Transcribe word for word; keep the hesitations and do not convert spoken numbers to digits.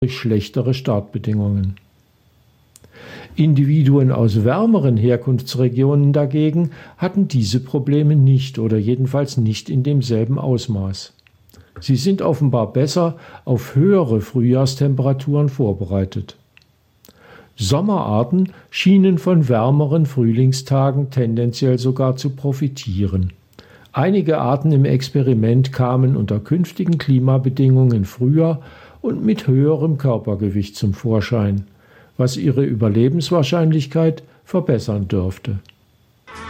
durch schlechtere Startbedingungen. Individuen aus wärmeren Herkunftsregionen dagegen hatten diese Probleme nicht oder jedenfalls nicht in demselben Ausmaß. Sie sind offenbar besser auf höhere Frühjahrstemperaturen vorbereitet. Sommerarten schienen von wärmeren Frühlingstagen tendenziell sogar zu profitieren. Einige Arten im Experiment kamen unter künftigen Klimabedingungen früher und mit höherem Körpergewicht zum Vorschein, was ihre Überlebenswahrscheinlichkeit verbessern dürfte.